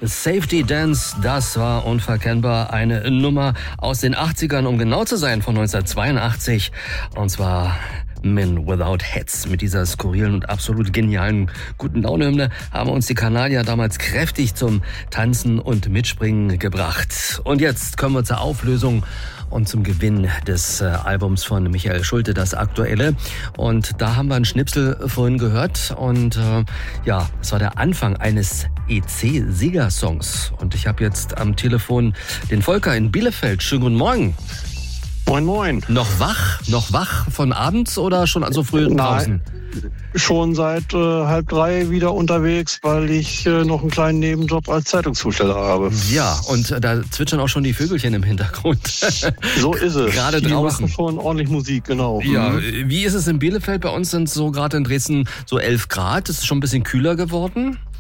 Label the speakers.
Speaker 1: Safety Dance, das war unverkennbar eine Nummer aus den 80ern, um genau zu sein, von 1982. Und zwar Men Without Hats. Mit dieser skurrilen und absolut genialen Guten-Laune-Hymne haben uns die Kanadier damals kräftig zum Tanzen und Mitspringen gebracht. Und jetzt kommen wir zur Auflösung und zum Gewinn des Albums von Michael Schulte, das aktuelle. Und da haben wir einen Schnipsel vorhin gehört. Und es war der Anfang eines EC-Siegersongs. Und ich habe jetzt am Telefon den Volker in Bielefeld. Schönen guten Morgen.
Speaker 2: Moin, moin.
Speaker 1: Noch wach von abends oder schon so früh draußen?
Speaker 2: Schon seit 2:30 wieder unterwegs, weil ich noch einen kleinen Nebenjob als Zeitungszusteller habe.
Speaker 1: Ja, und da zwitschern auch schon die Vögelchen im Hintergrund.
Speaker 2: So ist es.
Speaker 1: Gerade
Speaker 2: die
Speaker 1: draußen.
Speaker 2: machen schon ordentlich Musik, genau.
Speaker 1: Ja, wie ist es in Bielefeld? Bei uns sind es so gerade in Dresden so 11 Grad. Ist es schon ein bisschen kühler geworden?